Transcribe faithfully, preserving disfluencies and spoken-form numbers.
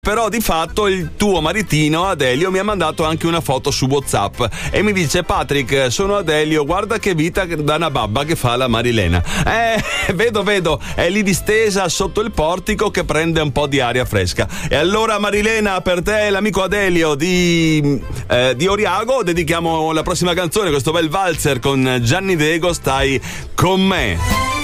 Però di fatto il tuo maritino Adelio mi ha mandato anche una foto su WhatsApp e mi dice: Patrick, sono Adelio, guarda che vita da una babba che fa la Marilena. Eh, vedo, vedo, è lì distesa sotto il portico che prende un po' di aria fresca. E allora Marilena, per te l'amico Adelio di, eh, di Oriago dedichiamo la prossima canzone, questo bel valzer con Gianni Dego, Stai con me.